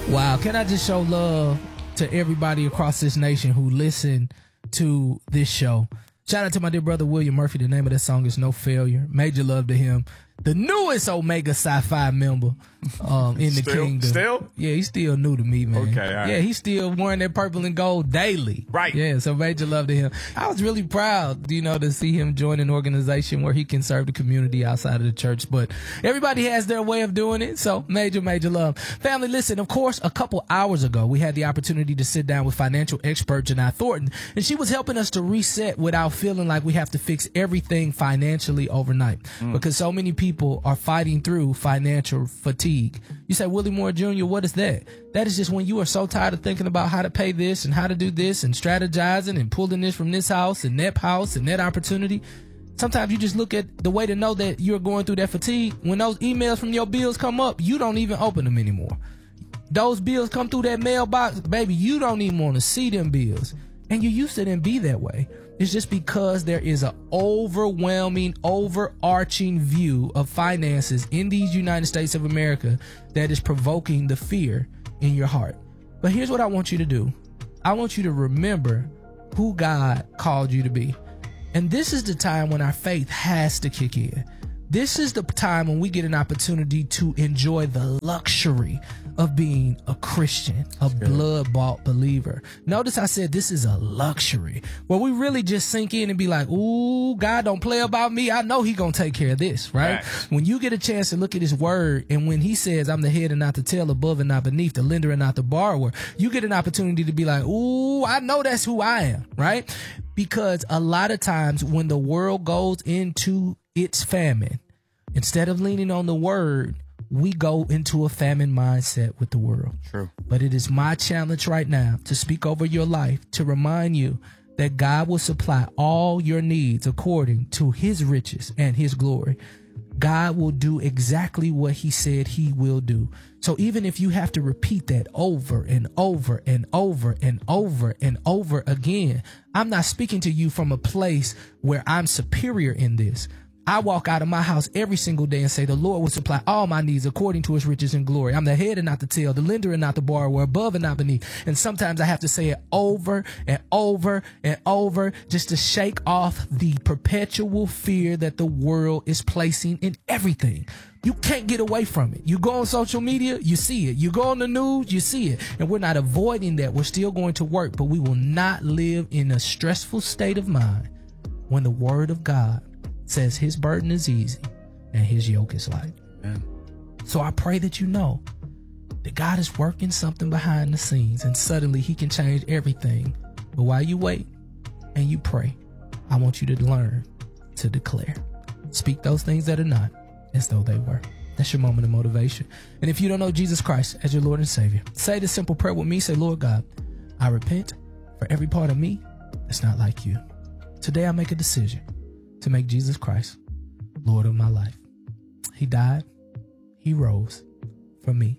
Wow. Can I just show love to everybody across this nation who listen to this show? Shout out to my dear brother William Murphy. The name of that song is No Failure. Major love to him. The newest Omega Sci-Fi member in the kingdom. Still? Yeah, he's still new to me, man. Okay, all right. Yeah, he's still wearing that purple and gold daily. Right. Yeah, so major love to him. I was really proud, to see him join an organization where he can serve the community outside of the church. But everybody has their way of doing it, so major love. Family, listen, of course, a couple hours ago, we had the opportunity to sit down with financial expert Janai Thornton, and she was helping us to reset without feeling like we have to fix everything financially overnight. Because so many people are fighting through financial fatigue. You say, Willie Moore Jr., what is that? That is just when you are so tired of thinking about how to pay this and how to do this and strategizing and pulling this from this house and that opportunity. Sometimes you just look at the way to know that you're going through that fatigue. When those emails from your bills come up, you don't even open them anymore. Those bills come through that mailbox, baby, you don't even want to see them bills. And you used to then be that way. It's just because there is an overwhelming, overarching view of finances in these United States of America that is provoking the fear in your heart. But here's what I want you to do. I want you to remember who God called you to be. And this is the time when our faith has to kick in. This is the time when we get an opportunity to enjoy the luxury of being a Christian, a blood-bought believer. Notice I said this is a luxury where we really just sink in and be like, ooh, God don't play about me. I know he gonna take care of this, right? When you get a chance to look at his word, and when he says, I'm the head and not the tail, above and not beneath, the lender and not the borrower, you get an opportunity to be like, ooh, I know that's who I am, right? Because a lot of times when the world goes into its famine, instead of leaning on the word, we go into a famine mindset with the world. True. But it is my challenge right now to speak over your life, to remind you that God will supply all your needs according to his riches and his glory. God will do exactly what he said he will do. So even if you have to repeat that over and over and over and over and over again, I'm not speaking to you from a place where I'm superior in this. I walk out of my house every single day and say, the Lord will supply all my needs according to his riches and glory. I'm the head and not the tail, the lender and not the borrower, above and not beneath. And sometimes I have to say it over and over and over just to shake off the perpetual fear that the world is placing in everything. You can't get away from it. You go on social media, you see it. You go on the news, you see it. And we're not avoiding that. We're still going to work, but we will not live in a stressful state of mind when the word of God says his burden is easy and his yoke is light. Amen. So I pray that you know that God is working something behind the scenes and suddenly he can change everything. But while you wait and you pray, I want you to learn to declare. Speak those things that are not as though they were. That's your moment of motivation. And if you don't know Jesus Christ as your Lord and Savior, say this simple prayer with me. Say, Lord God, I repent for every part of me that's not like you. Today I make a decision to make Jesus Christ Lord of my life. He died. He rose for me.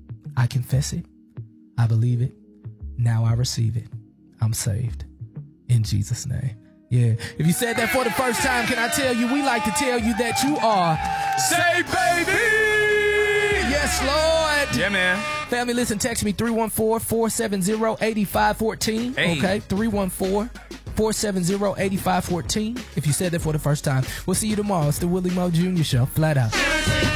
I confess it. I believe it. Now I receive it. I'm saved. In Jesus' name. Yeah. If you said that for the first time, can I tell you, we like to tell you that you are saved, baby! Yes, Lord. Yeah, man. Family, listen, text me 314-470-8514. Hey. Okay, 314-470-8514. If you said that for the first time, we'll see you tomorrow. It's the Willie Moore Jr. Show. Flat out.